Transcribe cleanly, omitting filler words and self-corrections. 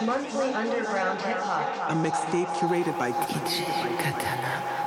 Monthly underground hip hop. A mixtape curated by DJ Katana.